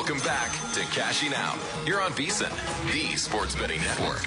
Welcome back to Cashing Out. You're on VSiN, the sports betting network.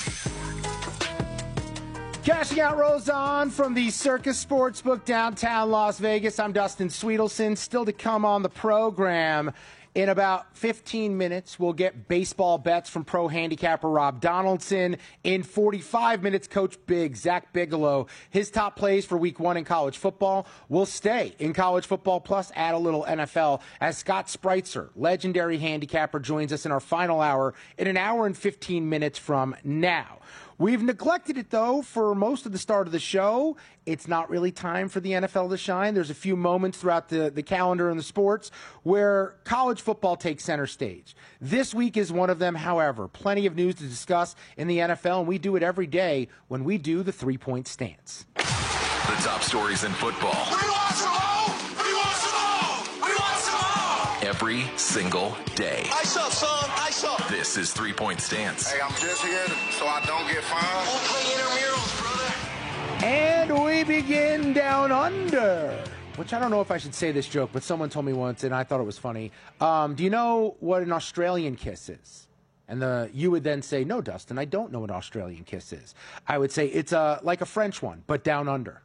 Cashing Out rolls on from the Circus Sportsbook downtown Las Vegas. I'm Dustin Sweetelson. Still to come on the program. In about 15 minutes, we'll get baseball bets from pro handicapper Rob Donaldson. In 45 minutes, Coach Big, Zach Bigelow, his top plays for week 1 in college football. We'll stay in college football, plus add a little NFL as Scott Spreitzer, legendary handicapper, joins us in our final hour in an hour and 15 minutes from now. We've neglected it, though, for most of the start of the show. It's not really time for the NFL to shine. There's a few moments throughout the calendar and the sports where college football takes center stage. This week is one of them, however. Plenty of news to discuss in the NFL, and we do it every day when we do the three-point stance. The top stories in football. We want some more! We want some more! We want some more! Every single day. Ice up, son! Ice up! This is 3-Point Stance. Hey, I'm just here so I don't get fined. Won't play intramurals, brother. And we begin down under, which I don't know if I should say this joke, but someone told me once, and I thought it was funny. Do you know what an Australian kiss is? And you would then say, no, Dustin, I don't know what an Australian kiss is. I would say it's like a French one, but down under.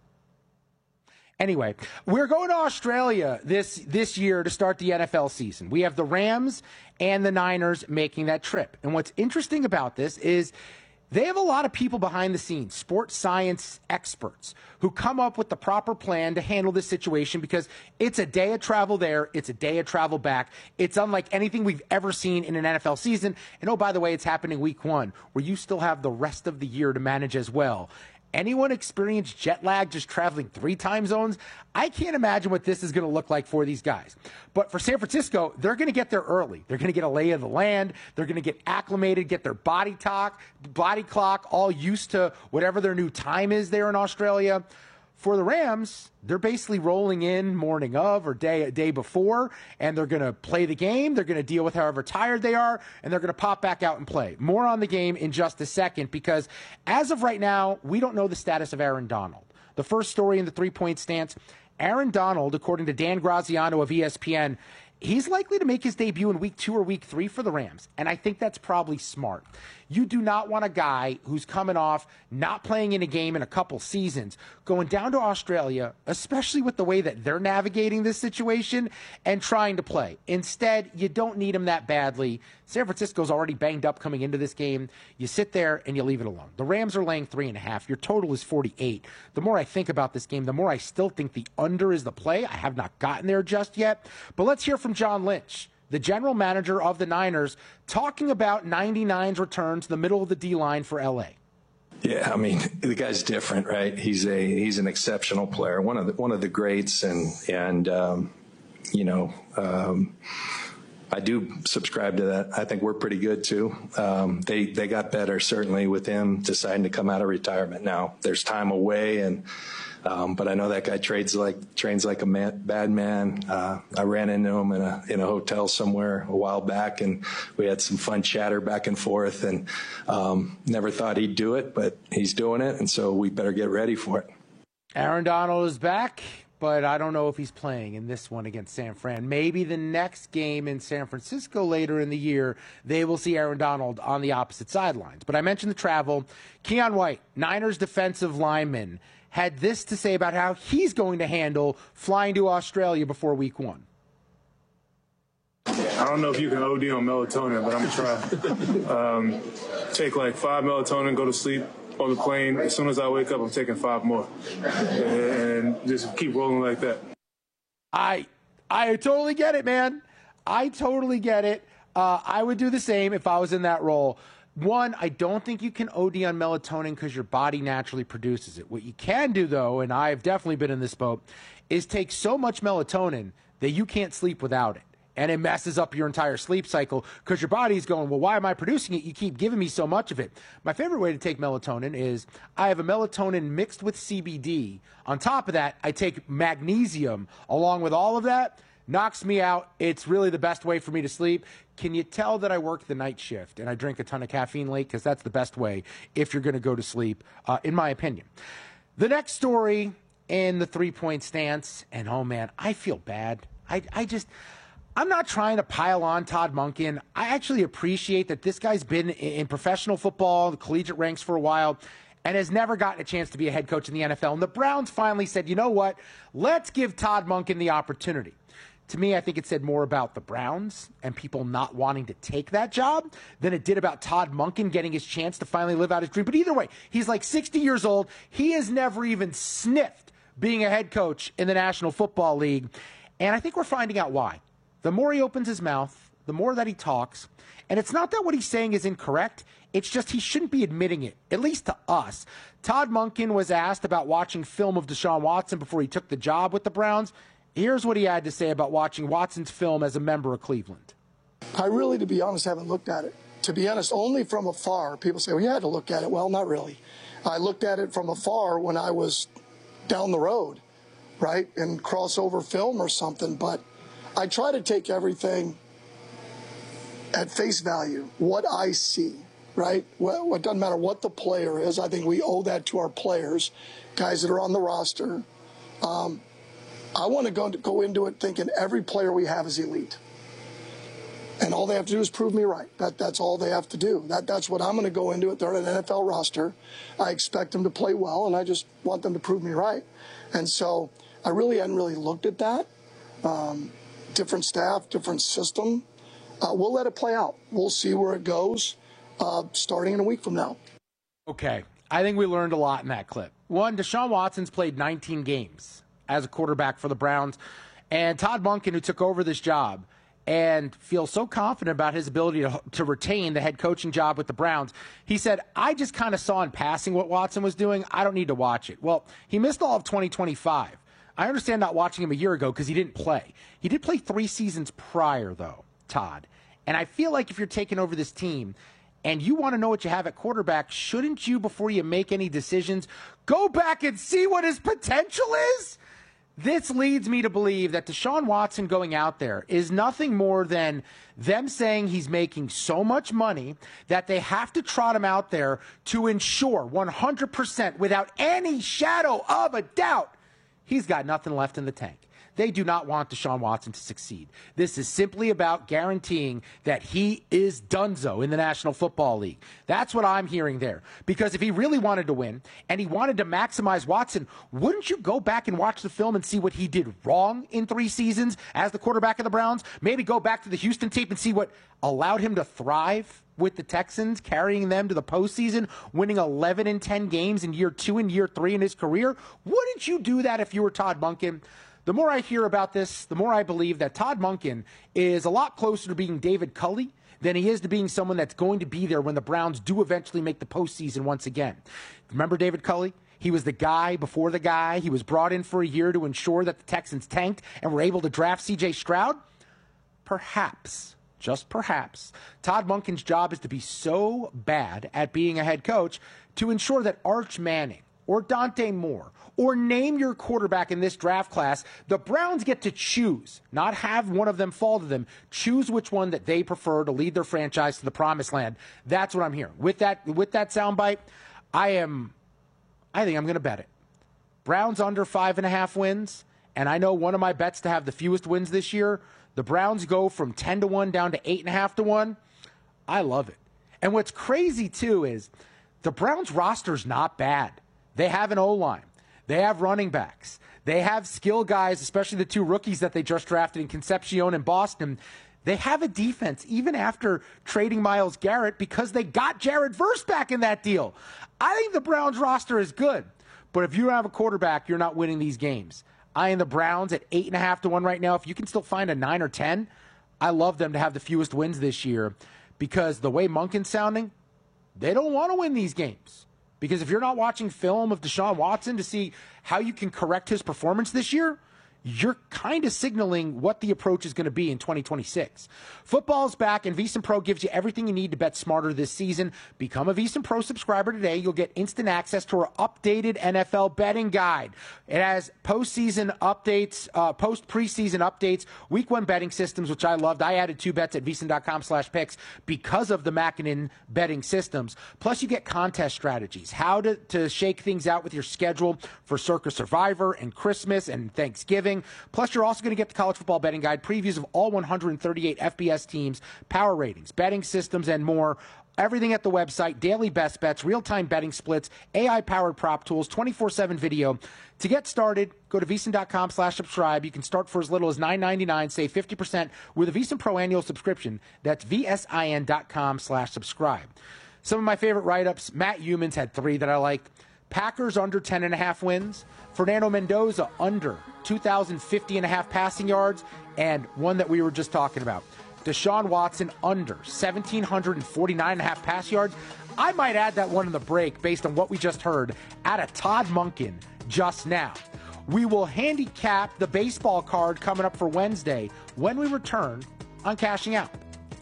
Anyway, we're going to Australia this year to start the NFL season. We have the Rams and the Niners making that trip. And what's interesting about this is they have a lot of people behind the scenes, sports science experts, who come up with the proper plan to handle this situation because it's a day of travel there, it's a day of travel back. It's unlike anything we've ever seen in an NFL season. And oh, by the way, it's happening week 1, where you still have the rest of the year to manage as well. Anyone experienced jet lag just traveling 3 time zones? I can't imagine what this is going to look like for these guys. But for San Francisco, they're going to get there early. They're going to get a lay of the land. They're going to get acclimated, get their body clock all used to whatever their new time is there in Australia. For the Rams, they're basically rolling in morning of or day before, and they're going to play the game. They're going to deal with however tired they are, and they're going to pop back out and play. More on the game in just a second, because as of right now, we don't know the status of Aaron Donald. The first story in the three-point stance, Aaron Donald, according to Dan Graziano of ESPN, he's likely to make his debut in week 2 or week 3 for the Rams, and I think that's probably smart. You do not want a guy who's coming off not playing in a game in a couple seasons, going down to Australia, especially with the way that they're navigating this situation, and trying to play. Instead, you don't need him that badly. San Francisco's already banged up coming into this game. You sit there and you leave it alone. The Rams are laying 3.5. Your total is 48. The more I think about this game, the more I still think the under is the play. I have not gotten there just yet. But let's hear from John Lynch, the general manager of the Niners, talking about 99's return to the middle of the D-line for L.A. Yeah, I mean, the guy's different, right? He's an exceptional player, one of the greats, and I do subscribe to that. I think we're pretty good too. They got better certainly with him deciding to come out of retirement. Now there's time away, but I know that guy trains like a bad man. I ran into him in a hotel somewhere a while back, and we had some fun chatter back and forth. And never thought he'd do it, but he's doing it, and so we better get ready for it. Aaron Donald is back, but I don't know if he's playing in this one against San Fran. Maybe the next game in San Francisco later in the year, they will see Aaron Donald on the opposite sidelines. But I mentioned the travel. Keion White, Niners defensive lineman, had this to say about how he's going to handle flying to Australia before week 1. I don't know if you can OD on melatonin, but I'm going to try. Take like 5 melatonin, go to sleep on the plane. As soon as I wake up, I'm taking 5 more. And just keep rolling like that. I totally get it, man. I totally get it. I would do the same if I was in that role. One, I don't think you can OD on melatonin because your body naturally produces it. What you can do, though, and I've definitely been in this boat, is take so much melatonin that you can't sleep without it. And it messes up your entire sleep cycle because your body's going, well, why am I producing it? You keep giving me so much of it. My favorite way to take melatonin is I have a melatonin mixed with CBD. On top of that, I take magnesium along with all of that. Knocks me out. It's really the best way for me to sleep. Can you tell that I work the night shift and I drink a ton of caffeine late? Because that's the best way if you're going to go to sleep, in my opinion. The next story in the three-point stance, and oh man, I feel bad. I'm not trying to pile on Todd Monken. I actually appreciate that this guy's been in professional football, the collegiate ranks for a while, and has never gotten a chance to be a head coach in the NFL. And the Browns finally said, you know what? Let's give Todd Monken the opportunity. To me, I think it said more about the Browns and people not wanting to take that job than it did about Todd Monken getting his chance to finally live out his dream. But either way, he's like 60 years old. He has never even sniffed being a head coach in the National Football League. And I think we're finding out why. The more he opens his mouth, the more that he talks. And it's not that what he's saying is incorrect. It's just he shouldn't be admitting it, at least to us. Todd Monken was asked about watching film of Deshaun Watson before he took the job with the Browns. Here's what he had to say about watching Watson's film as a member of Cleveland. I really, to be honest, haven't looked at it. To be honest, only from afar. People say, well, you had to look at it. Well, not really. I looked at it from afar when I was down the road, right, and crossover film or something. But I try to take everything at face value, what I see, right? Well, it doesn't matter what the player is. I think we owe that to our players, guys that are on the roster. I want to go into it thinking every player we have is elite. And all they have to do is prove me right. That's all they have to do. That's what I'm going to go into it. They're on an NFL roster. I expect them to play well, and I just want them to prove me right. And so I really hadn't looked at that. Different staff, different system. We'll let it play out. We'll see where it goes starting in a week from now. Okay. I think we learned a lot in that clip. One, Deshaun Watson's played 19 games as a quarterback for the Browns. And Todd Monken, who took over this job and feels so confident about his ability to retain the head coaching job with the Browns, he said, I just kind of saw in passing what Watson was doing. I don't need to watch it. Well, he missed all of 2025. I understand not watching him a year ago because he didn't play. He did play 3 seasons prior, though, Todd. And I feel like if you're taking over this team and you want to know what you have at quarterback, shouldn't you, before you make any decisions, go back and see what his potential is? This leads me to believe that Deshaun Watson going out there is nothing more than them saying he's making so much money that they have to trot him out there to ensure 100% without any shadow of a doubt he's got nothing left in the tank. They do not want Deshaun Watson to succeed. This is simply about guaranteeing that he is donezo in the National Football League. That's what I'm hearing there. Because if he really wanted to win and he wanted to maximize Watson, wouldn't you go back and watch the film and see what he did wrong in 3 seasons as the quarterback of the Browns? Maybe go back to the Houston tape and see what allowed him to thrive with the Texans, carrying them to the postseason, winning 11 and 10 games in year 2 and year 3 in his career. Wouldn't you do that if you were Todd Monken? The more I hear about this, the more I believe that Todd Monken is a lot closer to being David Culley than he is to being someone that's going to be there when the Browns do eventually make the postseason once again. Remember David Culley? He was the guy before the guy. He was brought in for a year to ensure that the Texans tanked and were able to draft C.J. Stroud. Perhaps, just perhaps, Todd Monken's job is to be so bad at being a head coach to ensure that Arch Manning or Dante Moore, or name your quarterback in this draft class, the Browns get to choose, not have one of them fall to them, choose which one that they prefer to lead their franchise to the promised land. That's what I'm hearing. With that soundbite, I think I'm going to bet it. Browns under 5.5 wins, and I know one of my bets to have the fewest wins this year, the Browns go from 10-1 down to 8.5-1. I love it. And what's crazy, too, is the Browns roster's not bad. They have an O-line. They have running backs. They have skill guys, especially the 2 rookies that they just drafted in Concepcion and Boston. They have a defense, even after trading Myles Garrett, because they got Jared Verse back in that deal. I think the Browns roster is good. But if you don't have a quarterback, you're not winning these games. I am the Browns at 8.5-1 right now. If you can still find a 9 or 10, I love them to have the fewest wins this year because the way Monken's sounding, they don't want to win these games. Because if you're not watching film of Deshaun Watson to see how you can correct his performance this year, you're kind of signaling what the approach is going to be in 2026. Football's back, and VSiN Pro gives you everything you need to bet smarter this season. Become a VSiN Pro subscriber today. You'll get instant access to our updated NFL betting guide. It has postseason updates, post-preseason updates, week 1 betting systems, which I loved. I added 2 bets at VSiN.com/picks because of the Mackinnon betting systems. Plus, you get contest strategies, how to shake things out with your schedule for Circa Survivor and Christmas and Thanksgiving. everything. Plus, you're also going to get the College Football Betting Guide, previews of all 138 FBS teams, power ratings, betting systems, and more. Everything at the website, daily best bets, real-time betting splits, AI-powered prop tools, 24/7 video. To get started, go to VSiN.com/subscribe. You can start for as little as $9.99, save 50% with a VSiN Pro annual subscription. That's VSIN.com/subscribe. Some of my favorite write-ups, Matt Humans had 3 that I liked. Packers under 10.5 wins. Fernando Mendoza under 2,050.5 passing yards. And one that we were just talking about, Deshaun Watson under 1,749.5 pass yards. I might add that one in the break based on what we just heard out of Todd Monken just now. We will handicap the baseball card coming up for Wednesday when we return on Cashing Out.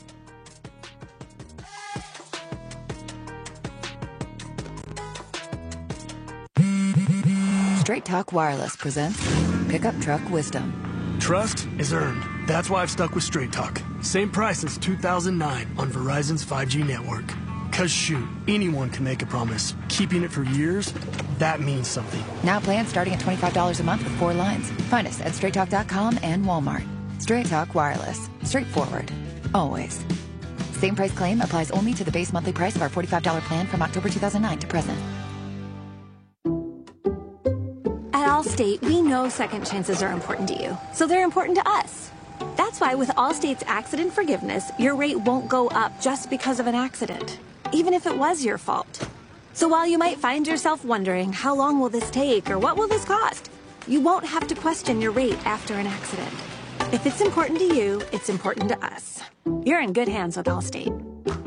Straight Talk Wireless presents Pickup Truck Wisdom. Trust is earned. That's why I've stuck with Straight Talk. Same price since 2009 on Verizon's 5G network. Cause shoot, anyone can make a promise. Keeping it for years, that means something. Now plans starting at $25 a month with 4 lines. Find us at StraightTalk.com and Walmart. Straight Talk Wireless. Straightforward. Always. Same price claim applies only to the base monthly price of our $45 plan from October 2009 to present. At Allstate, we know second chances are important to you, so they're important to us. That's why with Allstate's accident forgiveness, your rate won't go up just because of an accident, even if it was your fault. So while you might find yourself wondering, how long will this take or what will this cost, you won't have to question your rate after an accident. If it's important to you, it's important to us. You're in good hands with Allstate.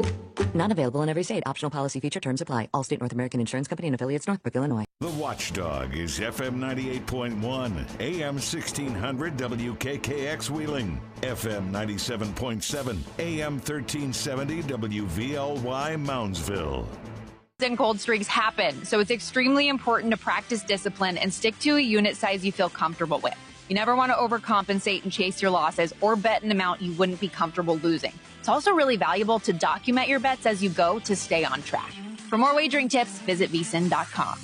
Not available in every state. Optional policy feature terms apply. Allstate North American Insurance Company and affiliates, Northbrook, Illinois. The Watchdog is FM 98.1, AM 1600 WKKX Wheeling, FM 97.7, AM 1370 WVLY Moundsville. And cold streaks happen, so it's extremely important to practice discipline and stick to a unit size you feel comfortable with. You never want to overcompensate and chase your losses or bet an amount you wouldn't be comfortable losing. It's also really valuable to document your bets as you go to stay on track. For more wagering tips, visit VSiN.com.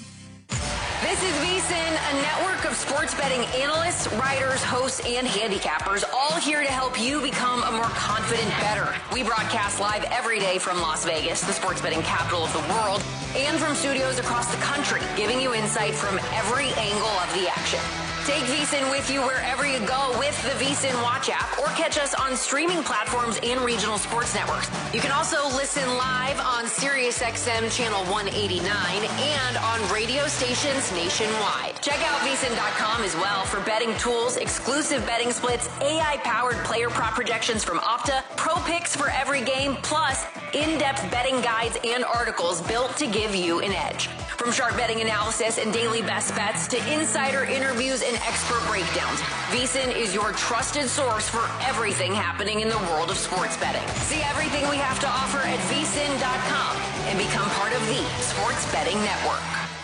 This is VSiN, a network of sports betting analysts, writers, hosts, and handicappers, all here to help you become a more confident bettor. We broadcast live every day from Las Vegas, the sports betting capital of the world, and from studios across the country, giving you insight from every angle of the action. Take VSiN with you wherever you go with the VSiN Watch app, or catch us on streaming platforms and regional sports networks. You can also listen live on SiriusXM channel 189 and on radio stations nationwide. Check out VSiN.com as well for betting tools, exclusive betting splits, AI-powered player prop projections from Opta, pro picks for every game, plus in-depth betting guides and articles built to give you an edge. From sharp betting analysis and daily best bets to insider interviews and expert breakdowns, VSiN is your trusted source for everything happening in the world of sports betting. See everything we have to offer at VSiN.com and become part of the Sports Betting Network.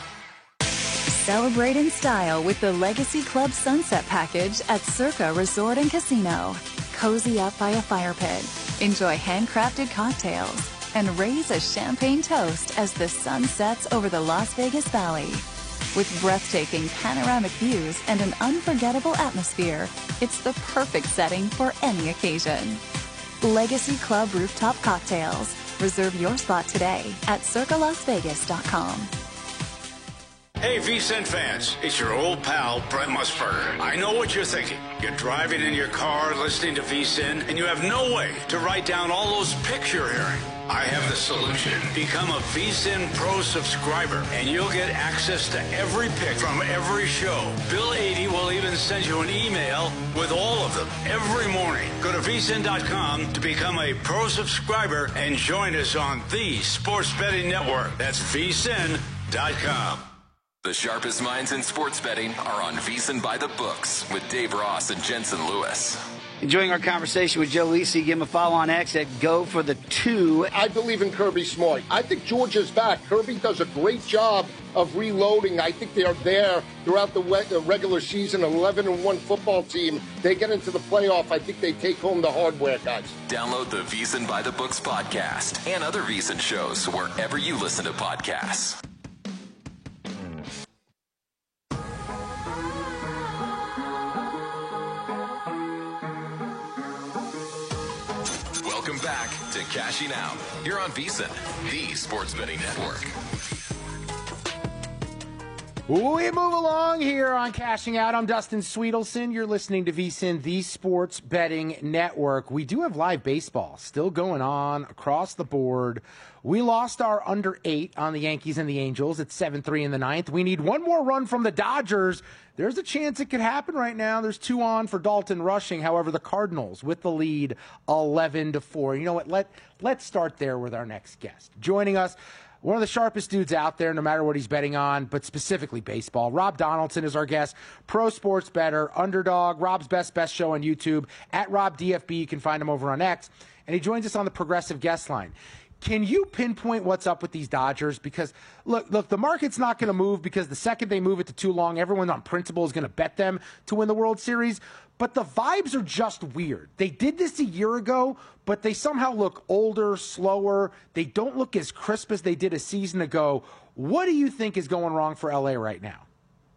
Celebrate in style with the Legacy Club Sunset Package at Circa Resort and Casino. Cozy up by a fire pit, enjoy handcrafted cocktails, and raise a champagne toast as the sun sets over the Las Vegas Valley. With breathtaking panoramic views and an unforgettable atmosphere, it's the perfect setting for any occasion. Legacy Club Rooftop Cocktails. Reserve your spot today at circalasvegas.com. Hey, VSiN fans, it's your old pal, Brent Musburger. I know what you're thinking. You're driving in your car, listening to VSiN, and you have no way to write down all those picks you're hearing. I have the solution. Become a VSiN Pro subscriber, and you'll get access to every pick from every show. Bill 80 will even send you an email with all of them every morning. Go to VSiN.com to become a Pro subscriber and join us on the Sports Betting Network. That's VSiN.com. The sharpest minds in sports betting are on VSiN by the Books with Dave Ross and Jensen Lewis. Enjoying our conversation with Joe Lisi. Give him a follow on X at Go for the 2. I believe in Kirby Smart. I think Georgia's back. Kirby does a great job of reloading. I think they are there throughout the regular season. 11-1 football team. They get into the playoff. I think they take home the hardware, guys. Download the VSiN by the Books podcast and other VSiN shows wherever you listen to podcasts. Welcome back to Cashing Out here on VSiN, the Sports Betting Network. We move along here on Cashing Out. I'm Dustin Sweetelson. You're listening to VSiN, the Sports Betting Network. We do have live baseball still going on across the board. We lost our under 8 on the Yankees and the Angels at 7-3 in the ninth. We need one more run from the Dodgers. There's a chance it could happen right now. There's 2 on for Dalton Rushing. However, the Cardinals with the lead 11-4. You know what? Let's start there with our next guest. Joining us, one of the sharpest dudes out there, no matter what he's betting on, but specifically baseball. Rob Donaldson is our guest, pro sports bettor, Underdog, Rob's Best show on YouTube, at RobDFB. You can find him over on X. And he joins us on the Progressive guest line. Can you pinpoint what's up with these Dodgers? Because, look, the market's not going to move because the second they move it to too long, everyone on principle is going to bet them to win the World Series. But the vibes are just weird. They did this a year ago, but they somehow look older, slower. They don't look as crisp as they did a season ago. What do you think is going wrong for LA right now?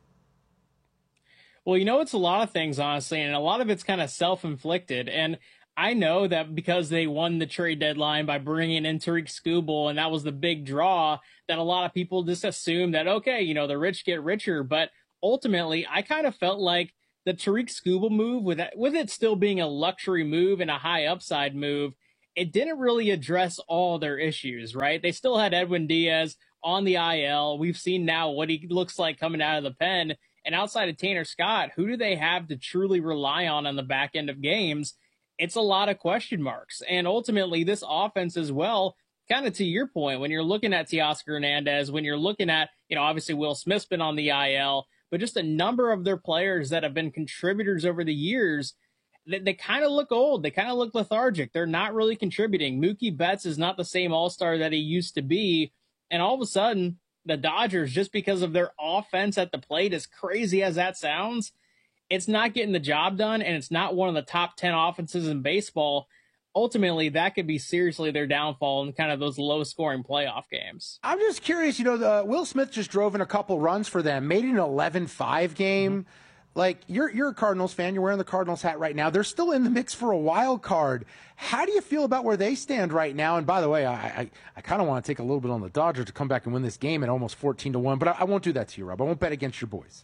Well, it's a lot of things, honestly, and a lot of it's kind of self-inflicted. And I know that because they won the trade deadline by bringing in Tariq Skubal, and that was the big draw, that a lot of people just assume that, okay, the rich get richer. But ultimately, I kind of felt like the Tariq Skubal move, with it still being a luxury move and a high upside move, it didn't really address all their issues, right? They still had Edwin Diaz on the IL. We've seen now what he looks like coming out of the pen. And outside of Tanner Scott, who do they have to truly rely on the back end of games? It's a lot of question marks. And ultimately, this offense as well, kind of to your point, when you're looking at Teoscar Hernandez, when you're looking at, obviously Will Smith's been on the IL, but just a number of their players that have been contributors over the years, they kind of look old. They kind of look lethargic. They're not really contributing. Mookie Betts is not the same all-star that he used to be. And all of a sudden, the Dodgers, just because of their offense at the plate, as crazy as that sounds, it's not getting the job done, and it's not one of the top 10 offenses in baseball. Ultimately, that could be seriously their downfall in kind of those low-scoring playoff games. I'm just curious, Will Smith just drove in a couple runs for them, made it an 11-5 game. Mm-hmm. Like, you're a Cardinals fan. You're wearing the Cardinals hat right now. They're still in the mix for a wild card. How do you feel about where they stand right now? And by the way, I kind of want to take a little bit on the Dodgers to come back and win this game at almost 14-1, but I won't do that to you, Rob. I won't bet against your boys.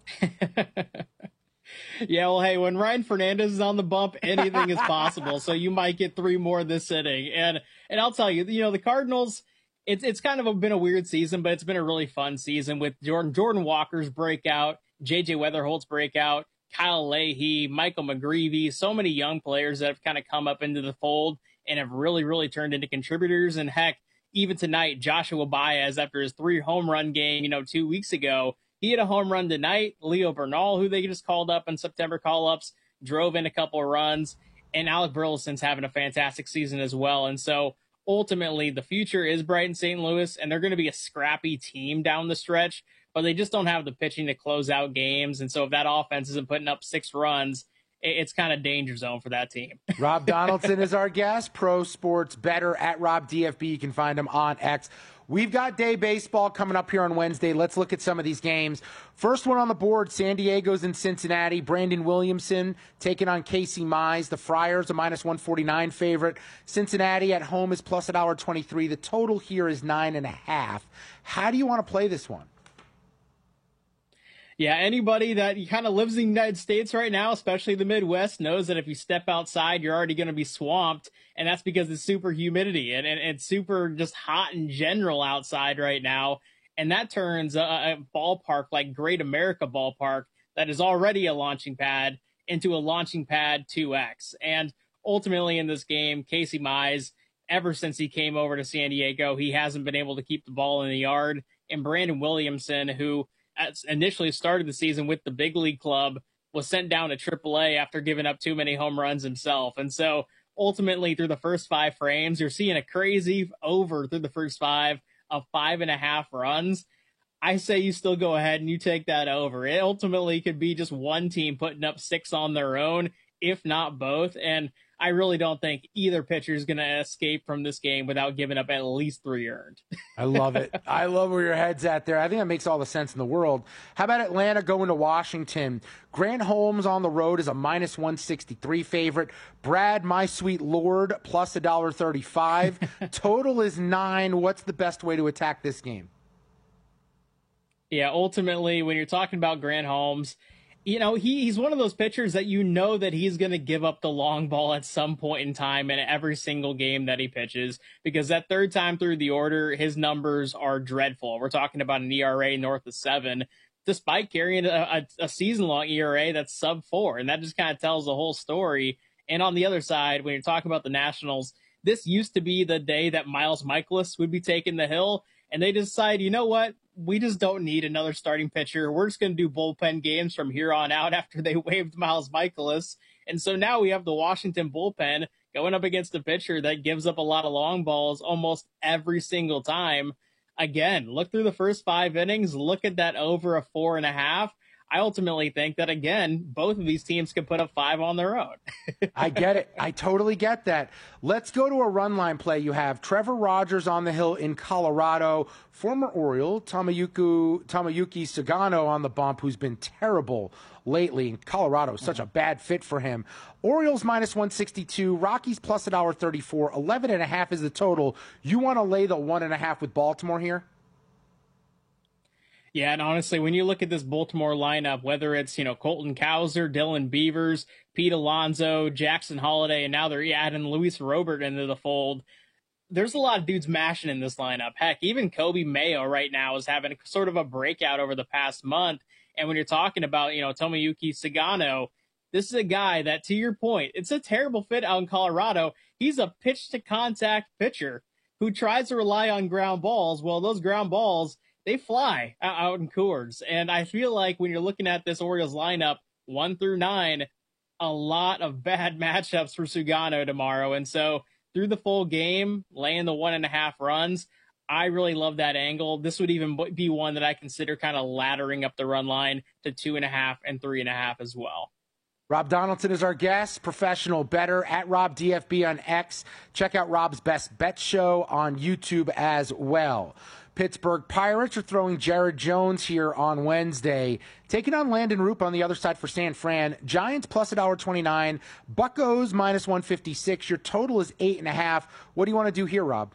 Yeah, well, hey, when Ryan Fernandez is on the bump, anything is possible. So you might get 3 more this inning. And I'll tell you, the Cardinals, it's kind of been a weird season, but it's been a really fun season with Jordan Walker's breakout, J.J. Weatherholt's breakout, Kyle Leahy, Michael McGreevy, so many young players that have kind of come up into the fold and have really, really turned into contributors. And heck, even tonight, Joshua Baez, after his 3 home run game, 2 weeks ago, he had a home run tonight. Leo Bernal, who they just called up in September call-ups, drove in a couple of runs. And Alec Burleson's having a fantastic season as well. And so ultimately, the future is bright in St. Louis, and they're going to be a scrappy team down the stretch, but they just don't have the pitching to close out games. And so if that offense isn't putting up 6 runs, it's kind of danger zone for that team. Rob Donaldson is our guest, pro sports bettor at RobDFB. You can find him on X. We've got day baseball coming up here on Wednesday. Let's look at some of these games. First one on the board, San Diego's in Cincinnati. Brandon Williamson taking on Casey Mize. The Friars, a -149 favorite. Cincinnati at home is plus $1.23. The total here is 9.5. How do you want to play this one? Yeah, anybody that kind of lives in the United States right now, especially the Midwest, knows that if you step outside, you're already going to be swamped. And that's because it's super humidity and it's super just hot in general outside right now. And that turns a ballpark like Great America Ballpark that is already a launching pad into a launching pad 2X. And ultimately in this game, Casey Mize, ever since he came over to San Diego, he hasn't been able to keep the ball in the yard. And Brandon Williamson, who initially started the season with the big league club, was sent down to AAA after giving up too many home runs himself. And so ultimately through the first 5 frames, you're seeing a crazy over through the first 5 of 5.5 runs. I say you still go ahead and you take that over. It ultimately could be just one team putting up 6 on their own, if not both. And I really don't think either pitcher is going to escape from this game without giving up at least 3 earned. I love it. I love where your head's at there. I think that makes all the sense in the world. How about Atlanta going to Washington? Grant Holmes on the road is a minus 163 favorite. Brad, my sweet lord, plus $1.35. Total is 9. What's the best way to attack this game? Yeah, ultimately, when you're talking about Grant Holmes, you know, he's one of those pitchers that you know that he's going to give up the long ball at some point in time in every single game that he pitches, because that third time through the order, his numbers are dreadful. We're talking about an ERA north of 7, despite carrying a season-long ERA that's sub-4, and that just kind of tells the whole story. And on the other side, when you're talking about the Nationals, this used to be the day that Miles Mikolas would be taking the hill, and they decide, you know what? We just don't need another starting pitcher. We're just going to do bullpen games from here on out after they waived Miles Mikolas. And so now we have the Washington bullpen going up against a pitcher that gives up a lot of long balls almost every single time. Again, look through the first 5 innings, look at that over a 4.5. I ultimately think that, again, both of these teams can put up 5 on their own. I get it. I totally get that. Let's go to a run line play. You have Trevor Rogers on the hill in Colorado, former Oriole Tomoyuki Sugano on the bump, who's been terrible lately. In Colorado, such a bad fit for him. Orioles minus 162, Rockies plus $1.34, 11.5 is the total. You want to lay the 1.5 with Baltimore here? Yeah, and honestly, when you look at this Baltimore lineup, whether it's, you know, Colton Cowser, Dylan Beavers, Pete Alonso, Jackson Holiday, and now they're adding Luis Robert into the fold, there's a lot of dudes mashing in this lineup. Heck, even Kobe Mayo right now is having sort of a breakout over the past month. And when you're talking about, you know, Tomoyuki Sugano, this is a guy that, to your point, it's a terrible fit out in Colorado. He's a pitch-to-contact pitcher who tries to rely on ground balls. Well, those ground balls, they fly out in Coors. And I feel like when you're looking at this Orioles lineup, 1 through 9, a lot of bad matchups for Sugano tomorrow. And so through the full game, laying the 1.5 runs, I really love that angle. This would even be one that I consider kind of laddering up the run line to 2.5 and 3.5 as well. Rob Donaldson is our guest, professional bettor at Rob DFB on X. Check out Rob's Best Bet Show on YouTube as well. Pittsburgh Pirates are throwing Jared Jones here on Wednesday, taking on Landon Roop on the other side for San Fran. Giants plus $1.29, Buccos minus 156. Your total is 8.5. What do you want to do here, Rob?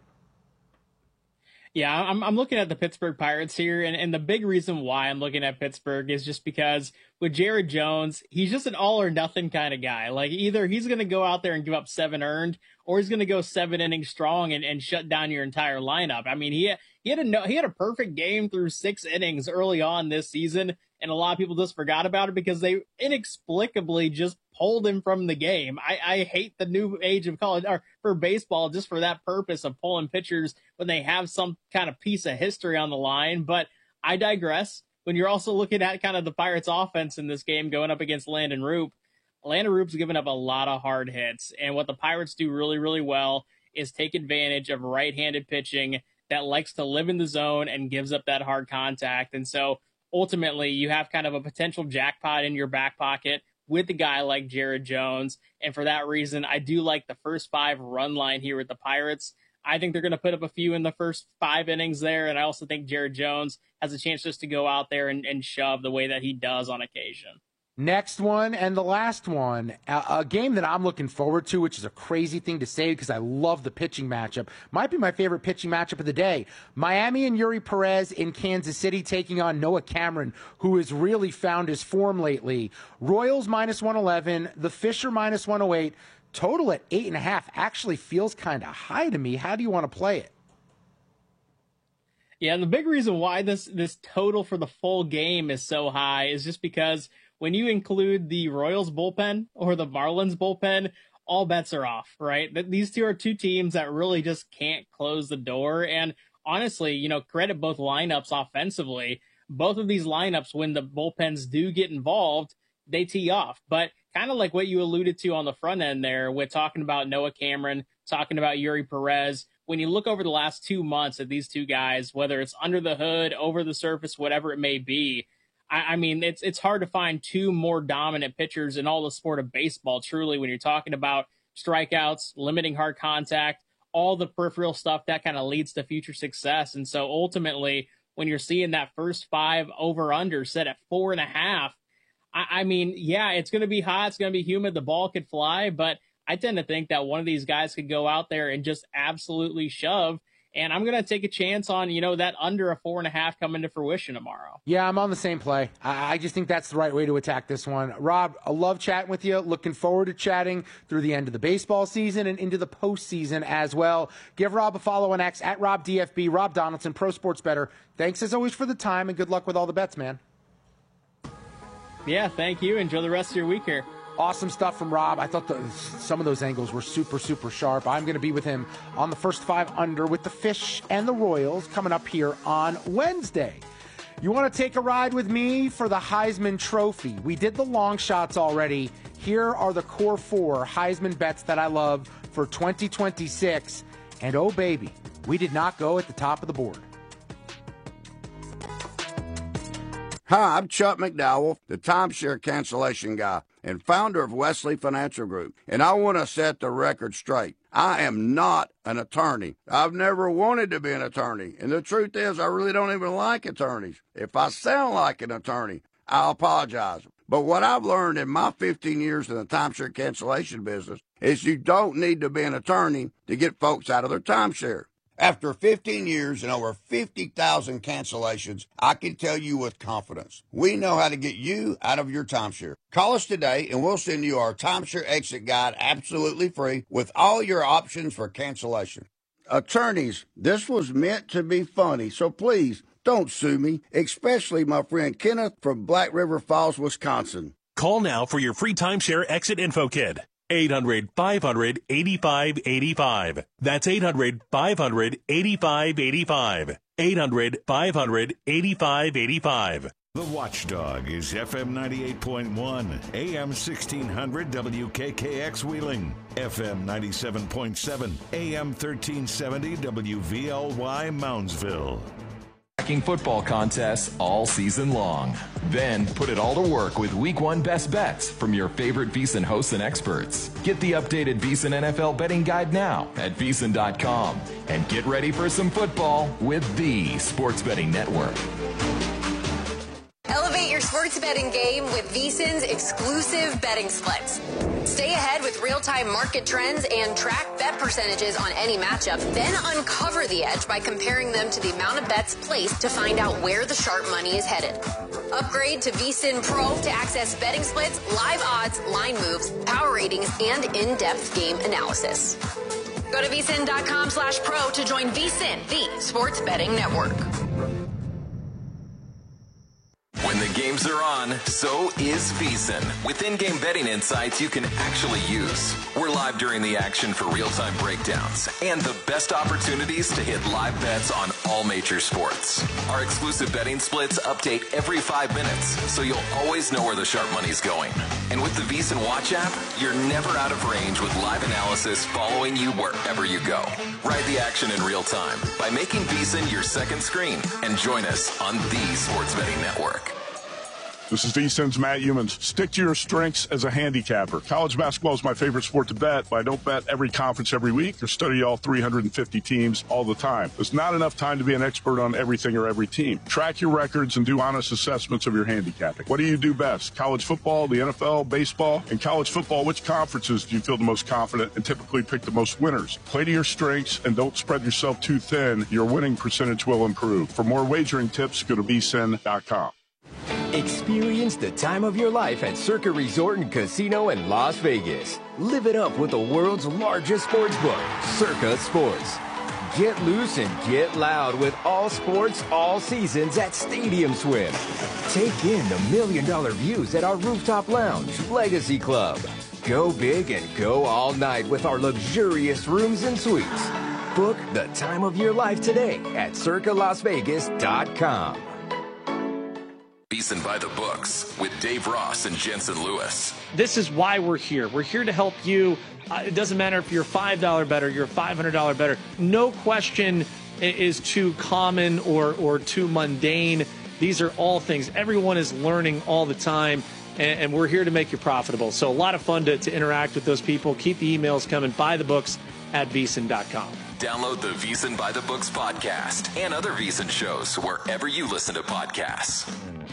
Yeah, I'm looking at the Pittsburgh Pirates here, and the big reason why I'm looking at Pittsburgh is just because with Jared Jones, he's just an all-or-nothing kind of guy. Like, either he's going to go out there and give up 7 earned, or he's going to go 7 innings strong and shut down your entire lineup. I mean, he had a perfect game through 6 innings early on this season, and a lot of people just forgot about it because they inexplicably just pulled him from the game. I hate the new age of college or for baseball just for that purpose of pulling pitchers when they have some kind of piece of history on the line. But I digress. When you're also looking at kind of the Pirates offense in this game going up against Landon Roop, Landon Roop's given up a lot of hard hits. And what the Pirates do really, really well is take advantage of right-handed pitching that likes to live in the zone and gives up that hard contact. And so ultimately you have kind of a potential jackpot in your back pocket with a guy like Jared Jones. And for that reason, I do like the first 5 run line here with the Pirates. I think they're going to put up a few in the first 5 innings there. And I also think Jared Jones has a chance just to go out there and shove the way that he does on occasion. Next one and the last one, a game that I'm looking forward to, which is a crazy thing to say because I love the pitching matchup. Might be my favorite pitching matchup of the day. Miami and Yuri Perez in Kansas City taking on Noah Cameron, who has really found his form lately. Royals minus 111, the Fisher minus 108, total at 8.5 actually feels kind of high to me. How do you want to play it? Yeah, and the big reason why this total for the full game is so high is just because when you include the Royals bullpen or the Marlins bullpen, all bets are off, right? These two are 2 teams that really just can't close the door. And honestly, you know, credit both lineups offensively. Both of these lineups, when the bullpens do get involved, they tee off. But kind of like what you alluded to on the front end there with talking about Noah Cameron, talking about Yuri Perez, when you look over the last 2 months at these 2 guys, whether it's under the hood, over the surface, whatever it may be, I mean, it's hard to find 2 more dominant pitchers in all the sport of baseball, truly, when you're talking about strikeouts, limiting hard contact, all the peripheral stuff that kind of leads to future success. And so ultimately, when you're seeing that first 5 over-under set at 4.5, I mean, yeah, it's going to be hot. It's going to be humid. The ball could fly. But I tend to think that one of these guys could go out there and just absolutely shove. And I'm going to take a chance on, that under a 4.5 coming to fruition tomorrow. Yeah, I'm on the same play. I just think that's the right way to attack this one. Rob, I love chatting with you. Looking forward to chatting through the end of the baseball season and into the postseason as well. Give Rob a follow on X at RobDFB, Rob Donaldson, Pro Sports Bettor. Thanks as always for the time and good luck with all the bets, man. Yeah, thank you. Enjoy the rest of your week here. Awesome stuff from Rob. I thought some of those angles were super, super sharp. I'm going to be with him on the first 5 under with the Fish and the Royals coming up here on Wednesday. You want to take a ride with me for the Heisman Trophy? We did the long shots already. Here are the core 4 Heisman bets that I love for 2026. And oh, baby, we did not go at the top of the board. Hi, I'm Chuck McDowell, the timeshare cancellation guy and founder of Wesley Financial Group, and I want to set the record straight. I am not an attorney. I've never wanted to be an attorney, and the truth is I really don't even like attorneys. If I sound like an attorney, I apologize. But what I've learned in my 15 years in the timeshare cancellation business is you don't need to be an attorney to get folks out of their timeshare. After 15 years and over 50,000 cancellations, I can tell you with confidence, we know how to get you out of your timeshare. Call us today and we'll send you our timeshare exit guide absolutely free with all your options for cancellation. Attorneys, this was meant to be funny, so please don't sue me, especially my friend Kenneth from Black River Falls, Wisconsin. Call now for your free timeshare exit info kit. 800-500-8585. That's 800-500-8585. 800-500-8585. The Watchdog is FM 98.1, AM 1600 WKKX Wheeling, FM 97.7, AM 1370 WVLY Moundsville. Tracking football contests all season long. Then put it all to work with Week 1 best bets from your favorite VSiN hosts and experts. Get the updated VSiN NFL betting guide now at VSiN.com and get ready for some football with the Sports Betting Network. Elevate your sports betting game with VSiN's exclusive betting splits. Stay ahead with real-time market trends and track bet percentages on any matchup, then uncover the edge by comparing them to the amount of bets placed to find out where the sharp money is headed. Upgrade to VSiN Pro to access betting splits, live odds, line moves, power ratings, and in-depth game analysis. Go to VSiN.com/pro to join VSiN, the sports betting network. When the games are on, so is VSiN. With in-game betting insights you can actually use. We're live during the action for real-time breakdowns and the best opportunities to hit live bets on all major sports. Our exclusive betting splits update every 5 minutes, so you'll always know where the sharp money's going. And with the VSiN Watch app, you're never out of range with live analysis following you wherever you go. Ride the action in real time by making VSiN your second screen and join us on the Sports Betting Network. This is VSiN's Matt Youmans. Stick to your strengths as a handicapper. College basketball is my favorite sport to bet, but I don't bet every conference every week or study all 350 teams all the time. There's not enough time to be an expert on everything or every team. Track your records and do honest assessments of your handicapping. What do you do best? College football, the NFL, baseball? In college football, which conferences do you feel the most confident and typically pick the most winners? Play to your strengths and don't spread yourself too thin. Your winning percentage will improve. For more wagering tips, go to vsin.com. Experience the time of your life at Circa Resort and Casino in Las Vegas. Live it up with the world's largest sports book, Circa Sports. Get loose and get loud with all sports, all seasons at Stadium Swim. Take in the $1 million views at our rooftop lounge, Legacy Club. Go big and go all night with our luxurious rooms and suites. Book the time of your life today at circalasvegas.com. VSiN by the books with Dave Ross and Jensen Lewis. This is why we're here. We're here to help you. It doesn't matter if you're $5 better, you're $500 better. No question is too common or too mundane. These are all things. Everyone is learning all the time. and we're here to make you profitable. So a lot of fun to interact with those people. Keep the emails coming. Buy the books at VSiN.com. Download the VSiN by the Books podcast and other VSiN shows wherever you listen to podcasts.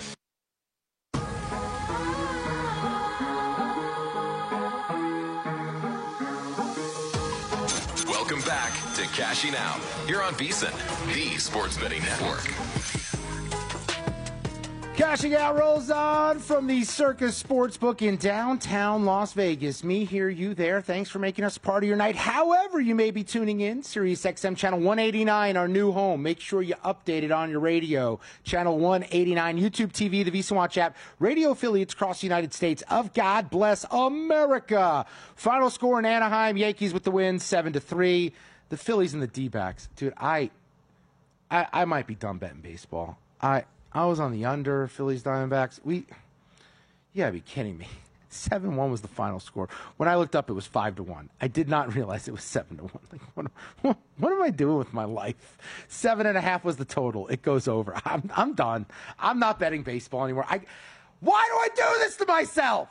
Welcome back to Cashing Out here on VSiN, the sports betting network. Cashing Out rolls on from the Circus Sportsbook in downtown Las Vegas. Me here, you there. Thanks for making us part of your night. However you may be tuning in, Sirius XM Channel 189, our new home. Make sure you update it on your radio. Channel 189, YouTube TV, the VSiN Watch app, radio affiliates across the United States of God Bless America. Final score in Anaheim, Yankees with the win, 7-3. The Phillies and the D-backs. Dude, I might be done betting baseball. I was on the under, Phillies, Diamondbacks. You gotta be kidding me. 7-1 was the final score. When I looked up, it was 5-1. I did not realize it was 7-1. Like, what am I doing with my life? 7.5 was the total. It goes over. I'm done. I'm not betting baseball anymore. Why do I do this to myself?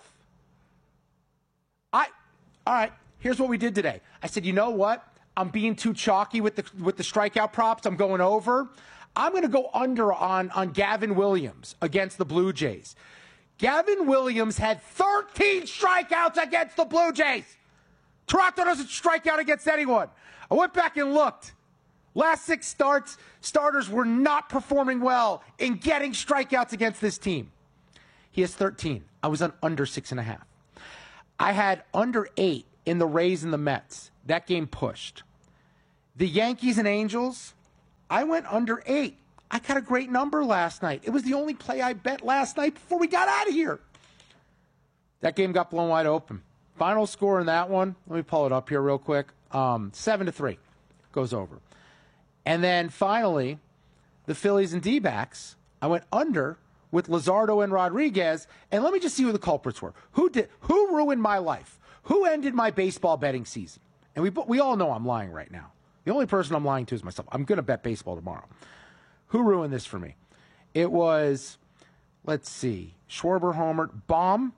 All right, here's what we did today. I said, you know what? I'm being too chalky with the strikeout props. I'm going over. I'm going to go under on Gavin Williams against the Blue Jays. Gavin Williams had 13 strikeouts against the Blue Jays. Toronto doesn't strike out against anyone. I went back and looked. Last 6 starters were not performing well in getting strikeouts against this team. He has 13. I was on under 6.5. I had under 8 in the Rays and the Mets. That game pushed. The Yankees and Angels, I went under 8. I got a great number last night. It was the only play I bet last night before we got out of here. That game got blown wide open. Final score in that one, let me pull it up here real quick. 7-3 goes over. And then finally, the Phillies and D-backs, I went under with Luzardo and Rodriguez. And let me just see who the culprits were. Who ruined my life? Who ended my baseball betting season? And we all know I'm lying right now. The only person I'm lying to is myself. I'm going to bet baseball tomorrow. Who ruined this for me? It was, let's see, Schwarber, Homer, Baum,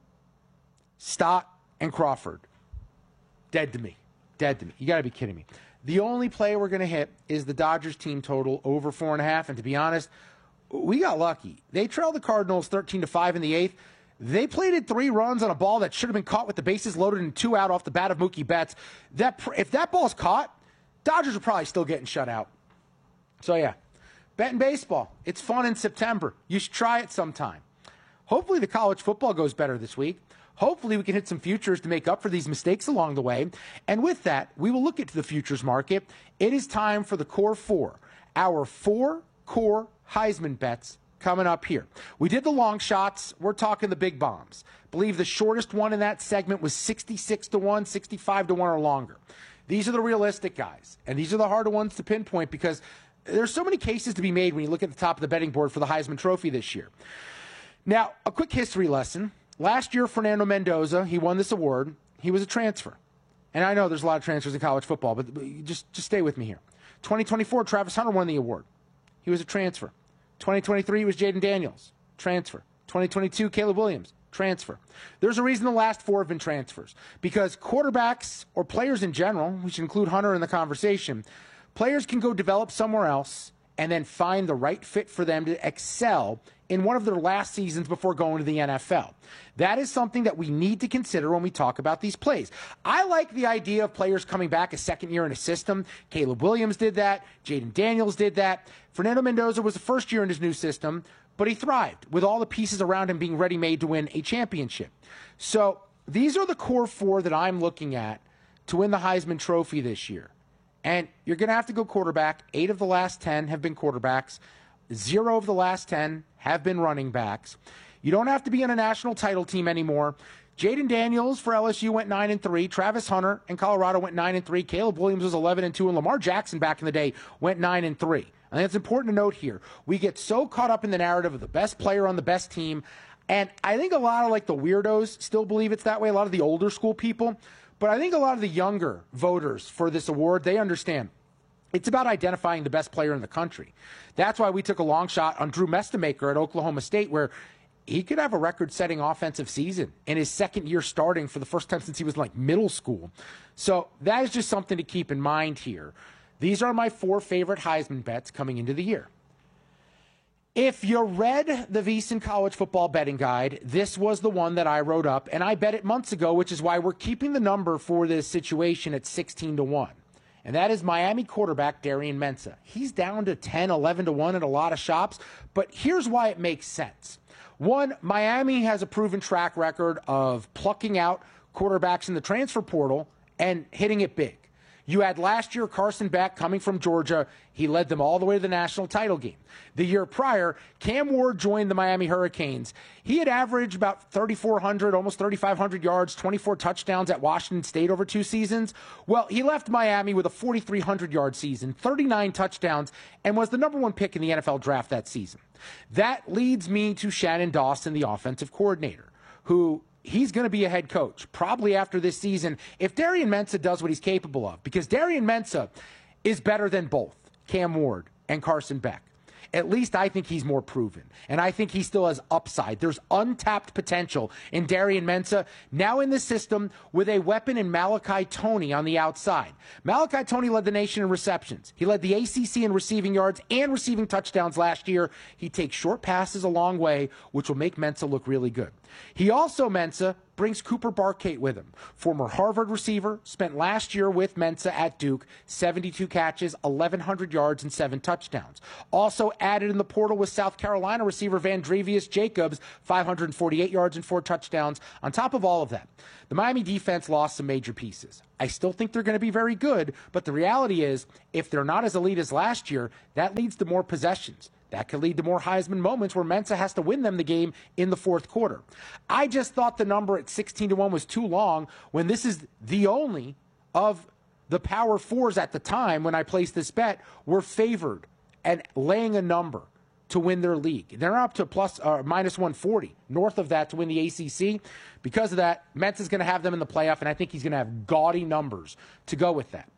Stott, and Crawford. Dead to me. Dead to me. You got to be kidding me. The only play we're going to hit is the Dodgers team total over 4.5. And to be honest, we got lucky. They trailed the Cardinals 13-5 in the 8th. They plated 3 runs on a ball that should have been caught with the bases loaded and 2 out off the bat of Mookie Betts. If that ball's caught, Dodgers are probably still getting shut out. So, yeah, betting baseball. It's fun in September. You should try it sometime. Hopefully the college football goes better this week. Hopefully we can hit some futures to make up for these mistakes along the way. And with that, we will look into the futures market. It is time for the Core 4, our 4 core Heisman bets coming up here. We did the long shots. We're talking the big bombs. I believe the shortest one in that segment was 66-1, 65-1 or longer. These are the realistic guys, and these are the harder ones to pinpoint because there's so many cases to be made when you look at the top of the betting board for the Heisman Trophy this year. Now, a quick history lesson. Last year, Fernando Mendoza, he won this award. He was a transfer. And I know there's a lot of transfers in college football, but just stay with me here. 2024, Travis Hunter won the award. He was a transfer. 2023 was Jaden Daniels, transfer. 2022, Caleb Williams, transfer. There's a reason the last 4 have been transfers. Because quarterbacks, or players in general, we should include Hunter in the conversation, players can go develop somewhere else and then find the right fit for them to excel in one of their last seasons before going to the NFL. That is something that we need to consider when we talk about these plays. I like the idea of players coming back a second year in a system. Caleb Williams did that. Jaden Daniels did that. Fernando Mendoza was the first year in his new system, but he thrived with all the pieces around him being ready-made to win a championship. So these are the core 4 that I'm looking at to win the Heisman Trophy this year. And you're going to have to go quarterback. 8 of the last 10 have been quarterbacks. 0 of the last 10 have been running backs. You don't have to be on a national title team anymore. Jaden Daniels for LSU went 9-3. Travis Hunter in Colorado went 9-3. Caleb Williams was 11-2. And Lamar Jackson back in the day went 9-3. I think it's important to note here. We get so caught up in the narrative of the best player on the best team. And I think a lot of like the weirdos still believe it's that way. A lot of the older school people. But I think a lot of the younger voters for this award, they understand. It's about identifying the best player in the country. That's why we took a long shot on Drew Mestamaker at Oklahoma State, where he could have a record-setting offensive season in his second year starting for the first time since he was like middle school. So that is just something to keep in mind here. These are my 4 favorite Heisman bets coming into the year. If you read the VSiN College Football Betting Guide, this was the one that I wrote up, and I bet it months ago, which is why we're keeping the number for this situation at 16-1. And that is Miami quarterback Darian Mensah. He's down to 10, 11-1 at a lot of shops, but here's why it makes sense. One, Miami has a proven track record of plucking out quarterbacks in the transfer portal and hitting it big. You had last year Carson Beck coming from Georgia. He led them all the way to the national title game. The year prior, Cam Ward joined the Miami Hurricanes. He had averaged about 3,400, almost 3,500 yards, 24 touchdowns at Washington State over 2 seasons. Well, he left Miami with a 4,300-yard season, 39 touchdowns, and was the number 1 pick in the NFL draft that season. That leads me to Shannon Dawson, the offensive coordinator, who he's going to be a head coach probably after this season if Darian Mensah does what he's capable of, because Darian Mensah is better than both Cam Ward and Carson Beck. At least I think he's more proven, and I think he still has upside. There's untapped potential in Darian Mensah, now in the system with a weapon in Malachi Toney on the outside. Malachi Toney led the nation in receptions. He led the ACC in receiving yards and receiving touchdowns last year. He takes short passes a long way, which will make Mensah look really good. He also, Mensah, brings Cooper Barkate with him. Former Harvard receiver, spent last year with Mensah at Duke, 72 catches, 1,100 yards, and 7 touchdowns. Also added in the portal with South Carolina receiver Vandrevius Jacobs, 548 yards and 4 touchdowns. On top of all of that, the Miami defense lost some major pieces. I still think they're going to be very good, but the reality is, if they're not as elite as last year, that leads to more possessions. That could lead to more Heisman moments where Mensah has to win them the game in the fourth quarter. I just thought the number at 16-1 was too long when this is the only of the Power Fours at the time when I placed this bet were favored at laying a number to win their league. They're up to minus 140, north of that to win the ACC. Because of that, Mensah's going to have them in the playoff, and I think he's going to have gaudy numbers to go with that.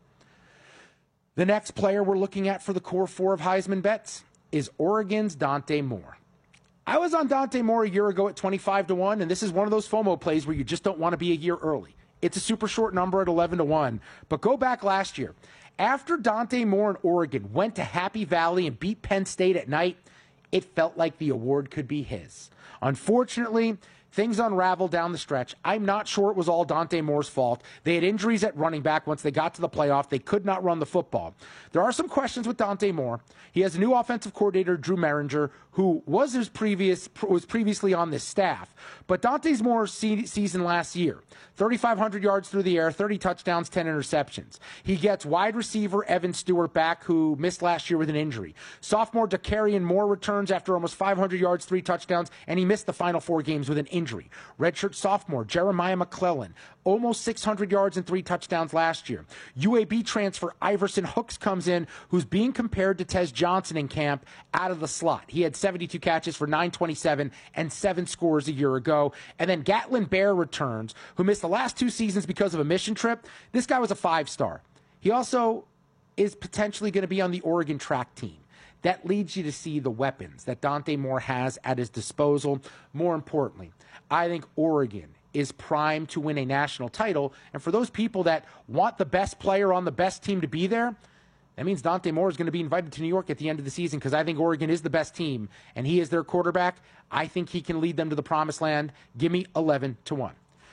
The next player we're looking at for the core 4 of Heisman bets is Oregon's Dante Moore. I was on Dante Moore a year ago at 25-1, and this is one of those FOMO plays where you just don't want to be a year early. It's a super short number at 11-1, but go back last year. After Dante Moore and Oregon went to Happy Valley and beat Penn State at night, it felt like the award could be his. Unfortunately, things unraveled down the stretch. I'm not sure it was all Dante Moore's fault. They had injuries at running back once they got to the playoff. They could not run the football. There are some questions with Dante Moore. He has a new offensive coordinator, Drew Mehringer, who was previously on this staff. But Dante Moore's season last year, 3,500 yards through the air, 30 touchdowns, 10 interceptions. He gets wide receiver Evan Stewart back, who missed last year with an injury. Sophomore Dakarian Moore returns after almost 500 yards, 3 touchdowns, and he missed the final 4 games with an injury. Redshirt sophomore Jeremiah McClellan, almost 600 yards and 3 touchdowns last year. UAB transfer Iverson Hooks comes in, who's being compared to Tez Johnson in camp out of the slot. He had 72 catches for 927 and 7 scores a year ago. And then Gatlin Bear returns, who missed the last 2 seasons because of a mission trip. This guy was a 5-star. He also is potentially going to be on the Oregon track team. That leads you to see the weapons that Dante Moore has at his disposal. More importantly, I think Oregon is primed to win a national title. And for those people that want the best player on the best team to be there, that means Dante Moore is going to be invited to New York at the end of the season, because I think Oregon is the best team, and he is their quarterback. I think he can lead them to the promised land. Give me 11-1.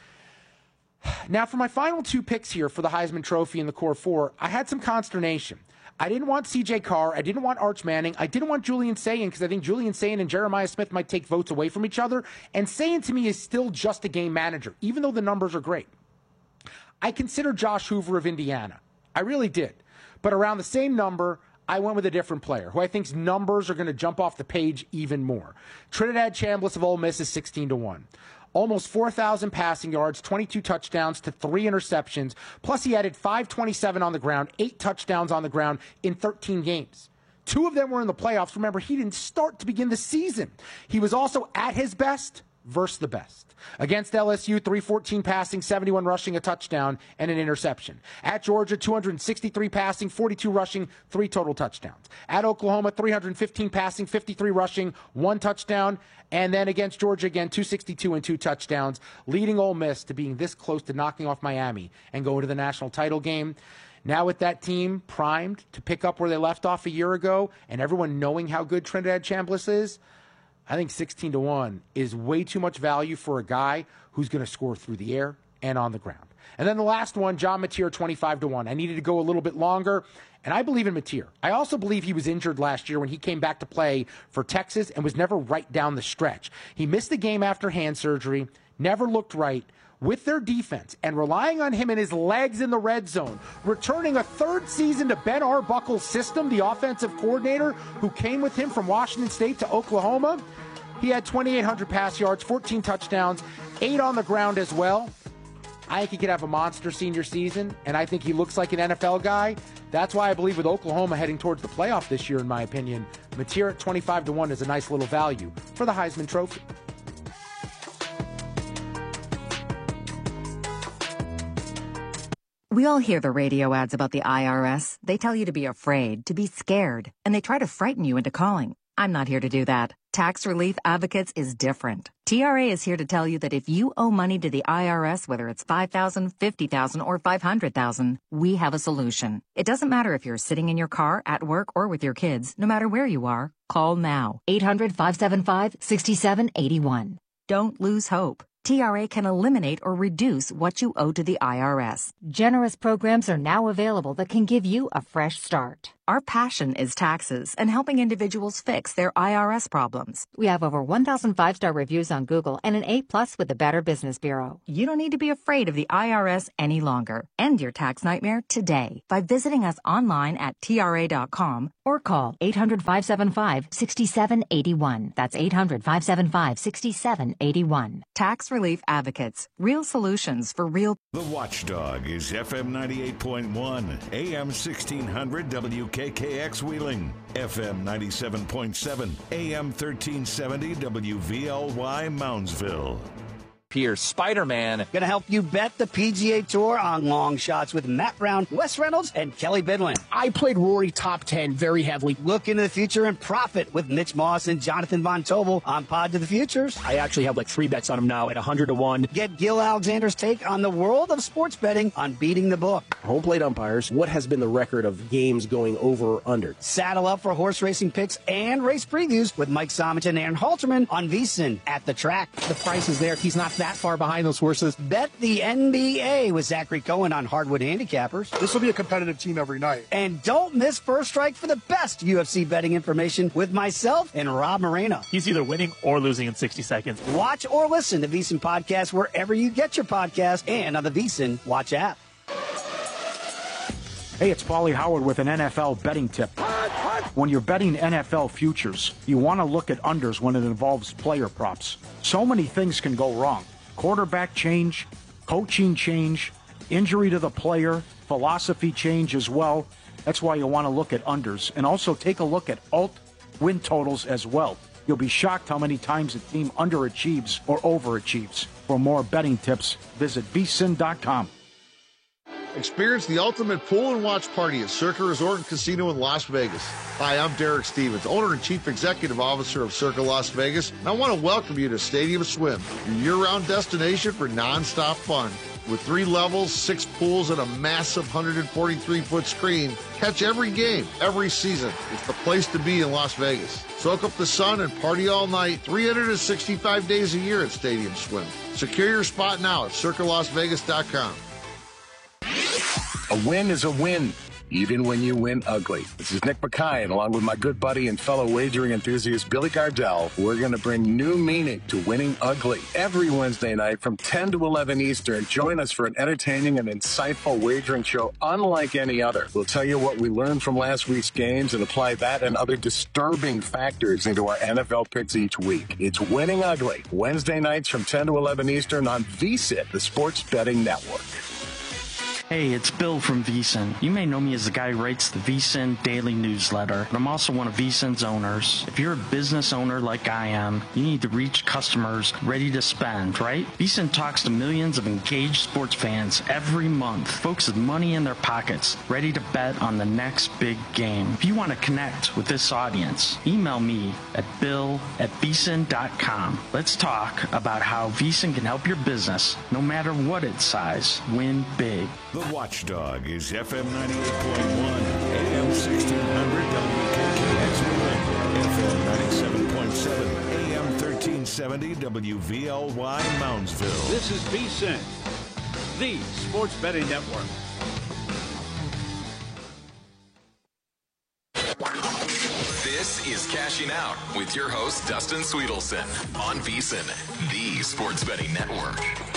Now, for my final 2 picks here for the Heisman Trophy in the core 4, I had some consternation. I didn't want C.J. Carr. I didn't want Arch Manning. I didn't want Julian Sayin, because I think Julian Sayin and Jeremiah Smith might take votes away from each other. And Sayin, to me, is still just a game manager, even though the numbers are great. I considered Josh Hoover of Indiana. I really did. But around the same number, I went with a different player who I think's numbers are going to jump off the page even more. Trinidad Chambliss of Ole Miss is 16-1. Almost 4,000 passing yards, 22 touchdowns to 3 interceptions. Plus, he added 527 on the ground, 8 touchdowns on the ground in 13 games. 2 of them were in the playoffs. Remember, he didn't start to begin the season. He was also at his best versus the best. Against LSU, 314 passing, 71 rushing, a touchdown, and an interception. At Georgia, 263 passing, 42 rushing, 3 total touchdowns. At Oklahoma, 315 passing, 53 rushing, 1 touchdown. And then against Georgia again, 262 and 2 touchdowns, leading Ole Miss to being this close to knocking off Miami and going to the national title game. Now with that team primed to pick up where they left off a year ago and everyone knowing how good Trinidad Chambliss is, I think 16-1 is way too much value for a guy who's going to score through the air and on the ground. And then the last one, John Mateer, 25-1. I needed to go a little bit longer, and I believe in Mateer. I also believe he was injured last year when he came back to play for Texas and was never right down the stretch. He missed the game after hand surgery, never looked right. With their defense and relying on him and his legs in the red zone, returning a third season to Ben Arbuckle's system, the offensive coordinator who came with him from Washington State to Oklahoma, he had 2,800 pass yards, 14 touchdowns, 8 on the ground as well. I think he could have a monster senior season, and I think he looks like an NFL guy. That's why I believe with Oklahoma heading towards the playoff this year, in my opinion, Mateer at 25-1 is a nice little value for the Heisman Trophy. We all hear the radio ads about the IRS. They tell you to be afraid, to be scared, and they try to frighten you into calling. I'm not here to do that. Tax Relief Advocates is different. TRA is here to tell you that if you owe money to the IRS, whether it's $5,000, $50,000, or $500,000, we have a solution. It doesn't matter if you're sitting in your car, at work, or with your kids. No matter where you are, call now. 800-575-6781. Don't lose hope. TRA can eliminate or reduce what you owe to the IRS. Generous programs are now available that can give you a fresh start. Our passion is taxes and helping individuals fix their IRS problems. We have over 1,000 5-star reviews on Google and an A+ with the Better Business Bureau. You don't need to be afraid of the IRS any longer. End your tax nightmare today by visiting us online at TRA.com or call 800-575-6781. That's 800-575-6781. Tax Relief Advocates. Real solutions for real. The Watchdog is FM 98.1, AM 1600 WKKX Wheeling, FM 97.7, AM 1370 WVLY Moundsville. Pierce, Spider-Man, going to help you bet the PGA Tour on long shots with Matt Brown, Wes Reynolds, and Kelly Bidlin. I played Rory top 10 very heavily. Look into the future and profit with Mitch Moss and Jonathan Von Tobel on Pod to the Futures. I actually have like 3 bets on him now at 100-1. Get Gil Alexander's take on the world of sports betting on Beating the Book. Home plate umpires, what has been the record of games going over or under? Saddle up for horse racing picks and race previews with Mike Sommington and Aaron Halterman on VSiN at the track. The price is there. He's not that far behind those horses. Bet the NBA with Zachary Cohen on Hardwood Handicappers. This will be a competitive team every night. And don't miss First Strike for the best UFC betting information with myself and Rob Moreno. He's either winning or losing in 60 seconds. Watch or listen to VSiN Podcast wherever you get your podcast and on the VSiN Watch app. Hey, it's Paulie Howard with an NFL betting tip. When you're betting NFL futures, you want to look at unders when it involves player props. So many things can go wrong. Quarterback change, coaching change, injury to the player, philosophy change as well. That's why you want to look at unders. And also take a look at alt win totals as well. You'll be shocked how many times a team underachieves or overachieves. For more betting tips, visit vsin.com. Experience the ultimate pool and watch party at Circa Resort and Casino in Las Vegas. Hi, I'm Derek Stevens, owner and chief executive officer of Circa Las Vegas, and I want to welcome you to Stadium Swim, your year-round destination for nonstop fun. With 3 levels, 6 pools, and a massive 143-foot screen, catch every game, every season. It's the place to be in Las Vegas. Soak up the sun and party all night, 365 days a year at Stadium Swim. Secure your spot now at CircaLasVegas.com. A win is a win, even when you win ugly. This is Nick Mackay, and along with my good buddy and fellow wagering enthusiast Billy Gardell, we're going to bring new meaning to winning ugly. Every Wednesday night from 10 to 11 Eastern, join us for an entertaining and insightful wagering show unlike any other. We'll tell you what we learned from last week's games and apply that and other disturbing factors into our NFL picks each week. It's Winning Ugly, Wednesday nights from 10 to 11 Eastern on VSiN, the Sports Betting Network. Hey, it's Bill from VSiN. You may know me as the guy who writes the VSiN daily newsletter, but I'm also one of VSiN's owners. If you're a business owner like I am, you need to reach customers ready to spend, right? VSiN talks to millions of engaged sports fans every month, folks with money in their pockets, ready to bet on the next big game. If you want to connect with this audience, email me at bill@vsin.com. Let's talk about how VSiN can help your business, no matter what its size, win big. The Watchdog is FM 98.1, AM 1600 WKKX Wheeling, FM 97.7, AM 1370 WVLY Moundsville. This is VSiN, the sports betting network. This is Cashing Out with your host, Dustin Sweetelson, on VSiN, the sports betting network.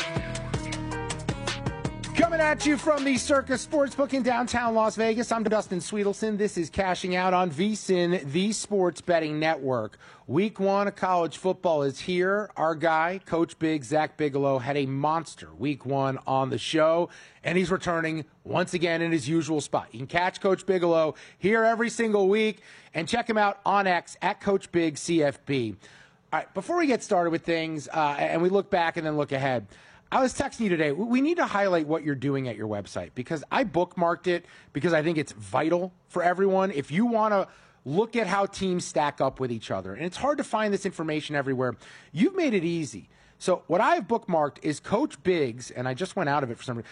Coming at you from the Circus Sportsbook in downtown Las Vegas, I'm Dustin Sweetelson. This is Cashing Out on VSiN, the sports betting network. Week 1 of college football is here. Our guy, Coach Big, Zach Bigelow, had a monster Week 1 on the show, and he's returning once again in his usual spot. You can catch Coach Bigelow here every single week, and check him out on X at Coach Big CFB. All right, before we get started with things, and we look back and then look ahead, I was texting you today. We need to highlight what you're doing at your website because I bookmarked it because I think it's vital for everyone. If you want to look at how teams stack up with each other, and it's hard to find this information everywhere, you've made it easy. So what I've bookmarked is Coach Biggs, and I just went out of it for some reason,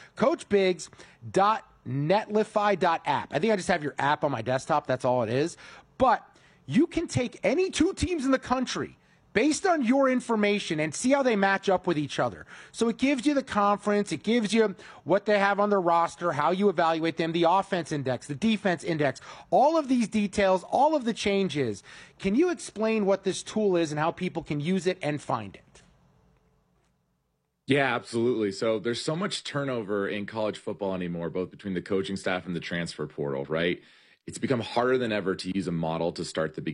coachbiggs.netlify.app. I think I just have your app on my desktop. That's all it is. But you can take any two teams in the country based on your information and see how they match up with each other. So it gives you the conference, it gives you what they have on their roster, how you evaluate them, the offense index, the defense index, all of these details, all of the changes. Can you explain what this tool is and how people can use it and find it? Yeah, absolutely. So there's so much turnover in college football anymore, both between the coaching staff and the transfer portal, right? It's become harder than ever to use a model to start the beginning.